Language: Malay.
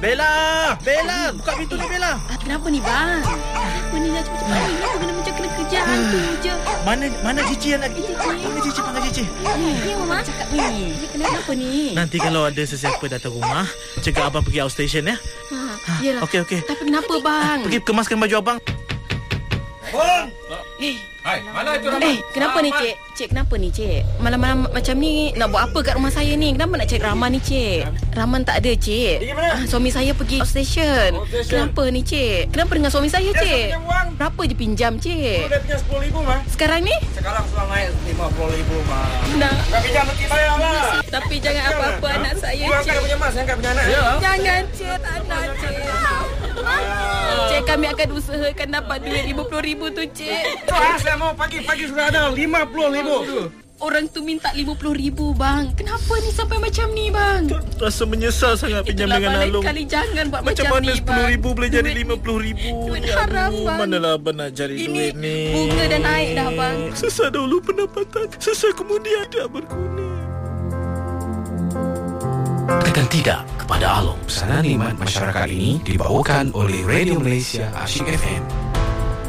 Bella, buka pintu ni Bella. Kenapa ni bang? Kenapa ni dah cepat-cepat ni? Kenapa kena macam kena kerja hantu je? Mana Cici yang lagi? Mana Cici, panggil Cici. Ni Mama cakap ni. Kenapa ni? Nanti kalau ada sesiapa datang rumah, cakap abang pergi outstation ya. Yelah. Okey. Tapi kenapa bang? Pergi kemaskan baju abang. Hai, mana itu Rahman? Kenapa ni cik? Cik kenapa ni cik? Malam-malam macam ni nak buat apa kat rumah saya ni? Kenapa nak cari Rahman ni cik? Rahman tak ada cik. Pergi mana? Suami saya pergi outstation. Kenapa ni cik? Kenapa dengan suami saya cik? Dia pinjam wang. Berapa je pinjam cik? Dia punya 10,000 mah. Sekarang ni? Sekarang sudah naik 50,000 mah. Nak. Kau pinjam nanti bayar lah. Tapi jangan apa-apa anak saya Kau angkat cik. punya mas, angkat punya anak. Ya. Jangan cik, tak nak cik. Cik, kami akan usahakan dapat duit 50,000 tu cik. Saya mau pagi-pagi sudah ada 50,000. Orang tu minta 50,000 bang. Kenapa ni sampai macam ni bang? Rasa menyesal sangat pinjam dengan Alung. Kali jangan buat Macam macam mana ni 10,000 bang. boleh jadi Duit- 50,000? duit haram, bang. Manalah abang nak cari Ini duit ni. bunga dah naik dah bang. Sesat dahulu pendapatan, sesat kemudian tidak berguna. Tekan tidak kepada Alung. Pesanan nikmat masyarakat ini dibawakan oleh Radio Malaysia Asyik FM.